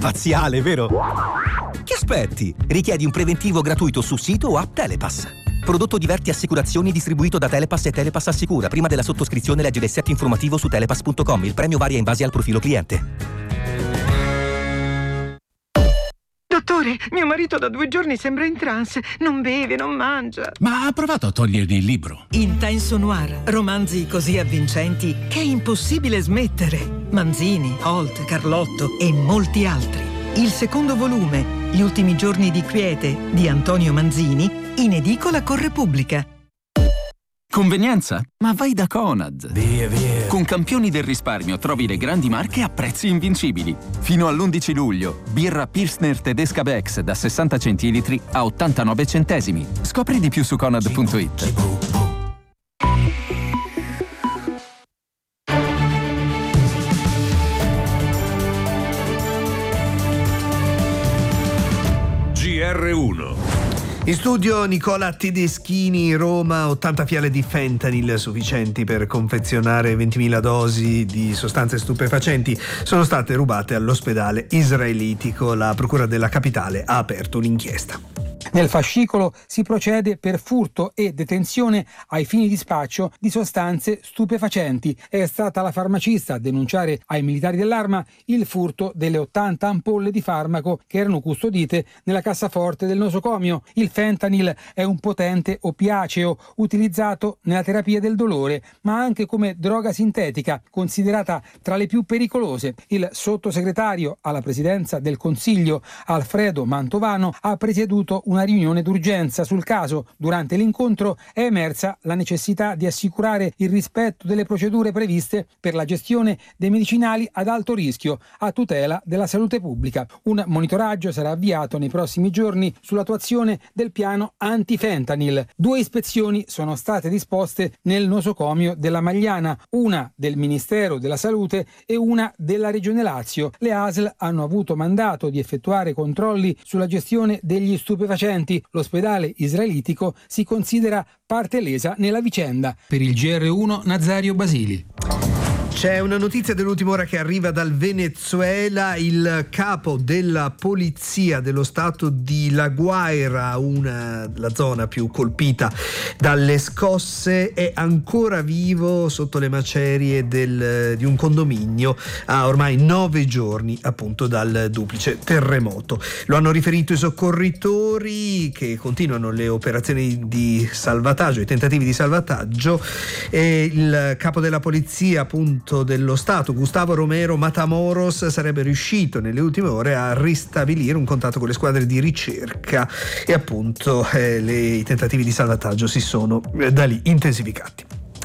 Spaziale, vero? Che aspetti? Richiedi un preventivo gratuito su sito o app Telepass. Prodotto Diverti Assicurazioni distribuito da Telepass e Telepass Assicura. Prima della sottoscrizione leggi l'assetto informativo su telepass.com. Il premio varia in base al profilo cliente. Dottore, mio marito da 2 giorni sembra in trance. Non beve, non mangia. Ma ha provato a togliergli il libro? Intenso Noir. Romanzi così avvincenti che è impossibile smettere. Manzini, Holt, Carlotto e molti altri. Il secondo volume, Gli ultimi giorni di quiete, di Antonio Manzini, in edicola con Repubblica. Convenienza? Ma vai da Conad. Via. Con Campioni del Risparmio trovi le grandi marche a prezzi invincibili. Fino all'11 luglio, birra Pilsner Tedesca Bex da 60 centilitri a 89 centesimi. Scopri di più su conad.it. GR1. In studio Nicola Tedeschini, Roma. 80 fiale di fentanyl sufficienti per confezionare 20.000 dosi di sostanze stupefacenti sono state rubate all'ospedale israelitico. La procura della capitale ha aperto un'inchiesta. Nel fascicolo si procede per furto e detenzione ai fini di spaccio di sostanze stupefacenti. È stata la farmacista a denunciare ai militari dell'arma il furto delle 80 ampolle di farmaco che erano custodite nella cassaforte del nosocomio. Il fentanyl è un potente oppiaceo utilizzato nella terapia del dolore, ma anche come droga sintetica, considerata tra le più pericolose. Il sottosegretario alla presidenza del Consiglio, Alfredo Mantovano, ha presieduto una riunione d'urgenza sul caso. Durante l'incontro è emersa la necessità di assicurare il rispetto delle procedure previste per la gestione dei medicinali ad alto rischio a tutela della salute pubblica. Un monitoraggio sarà avviato nei prossimi giorni sull'attuazione del piano anti-fentanyl. 2 ispezioni sono state disposte nel nosocomio della Magliana, una del Ministero della Salute e una della Regione Lazio. Le ASL hanno avuto mandato di effettuare controlli sulla gestione degli stupefacenti. L'ospedale israelitico si considera parte lesa nella vicenda. Per il GR1 Nazario Basili. C'è una notizia dell'ultima ora che arriva dal Venezuela. Il capo della polizia dello stato di La Guaira, la zona più colpita dalle scosse, è ancora vivo sotto le macerie di un condominio a ormai 9 giorni appunto dal duplice terremoto. Lo hanno riferito i soccorritori che continuano le operazioni di salvataggio, i tentativi di salvataggio, e il capo della polizia appunto dello Stato, Gustavo Romero Matamoros, sarebbe riuscito nelle ultime ore a ristabilire un contatto con le squadre di ricerca e appunto i tentativi di salvataggio si sono da lì intensificati.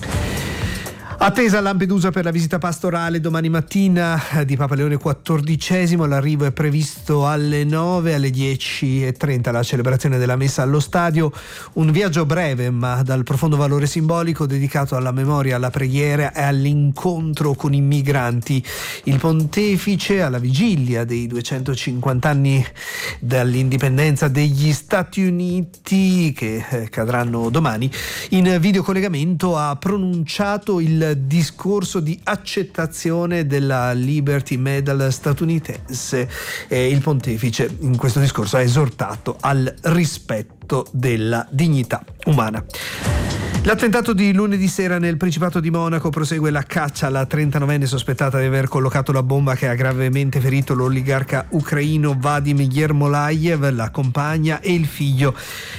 Attesa a Lampedusa per la visita pastorale domani mattina di Papa Leone XIV. L'arrivo è previsto alle 9, alle 10:30 la celebrazione della messa allo stadio. Un viaggio breve ma dal profondo valore simbolico, dedicato alla memoria, alla preghiera e all'incontro con i migranti. Il pontefice, alla vigilia dei 250 anni dall'indipendenza degli Stati Uniti, che cadranno domani, in videocollegamento ha pronunciato il discorso di accettazione della Liberty Medal statunitense. Il pontefice in questo discorso ha esortato al rispetto della dignità umana. L'attentato di lunedì sera nel Principato di Monaco. Prosegue la caccia alla 39enne sospettata di aver collocato la bomba che ha gravemente ferito l'oligarca ucraino Vadim Yermolayev, la compagna e il figlio.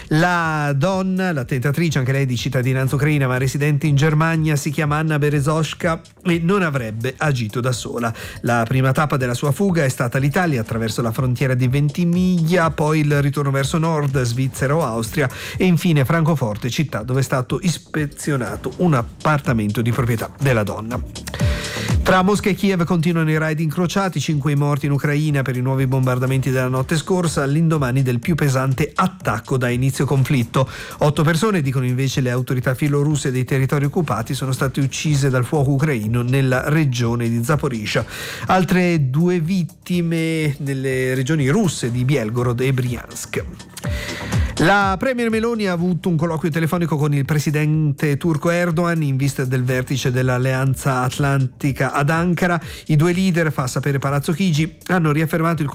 La donna, l'attentatrice, anche lei di cittadinanza ucraina ma residente in Germania, si chiama Anna Berezovska e non avrebbe agito da sola. La prima tappa della sua fuga è stata l'Italia attraverso la frontiera di Ventimiglia, poi il ritorno verso nord, Svizzera o Austria e infine Francoforte, città dove è stato ispezionato un appartamento di proprietà della donna. Tra Mosca e Kiev continuano i raid incrociati, 5 morti in Ucraina per i nuovi bombardamenti della notte scorsa, all'indomani del più pesante attacco da inizio conflitto. 8 persone, dicono invece le autorità filorusse dei territori occupati, sono state uccise dal fuoco ucraino nella regione di Zaporizhzhia. Altre 2 vittime nelle regioni russe di Belgorod e Briansk. La premier Meloni ha avuto un colloquio telefonico con il presidente turco Erdogan in vista del vertice dell'Alleanza Atlantica ad Ankara. I 2 leader, fa sapere Palazzo Chigi, hanno riaffermato il